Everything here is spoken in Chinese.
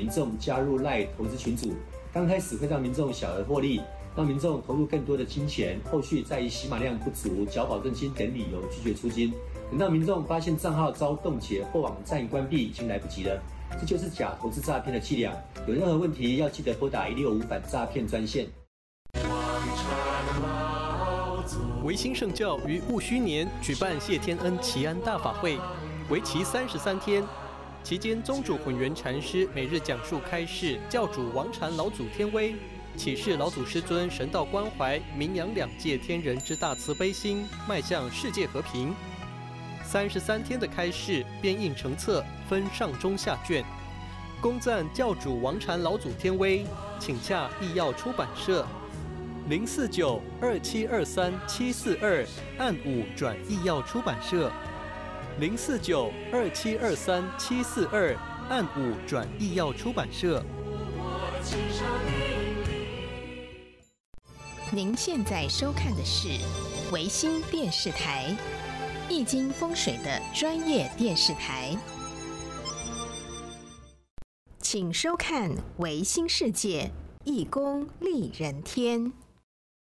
民众加入赖投资群组，刚开始会让民众小额获利，让民众投入更多的金钱，后续再以洗码量不足、缴保证金等理由拒绝出金。等到民众发现账号遭冻结或网站关闭，已经来不及了。这就是假投资诈骗的伎俩。有任何问题要记得拨打165反诈骗专线。 维新圣教于戊戌年举办谢天恩祈安大法会，为期33天。期间，宗主混元禅师每日讲述开示教主王禅老祖天威，启示老祖师尊神道关怀，名扬两界天人之大慈悲心，迈向世界和平。33天的开示编印成册，分上中下卷，恭赞教主王禅老祖天威，请洽义耀出版社049-2723-742按5转义耀出版社049-2723-742按5转义耀出版社。 您现在收看的是维新电视台，易经风水的专业电视台，请收看维新世界，易公利人天。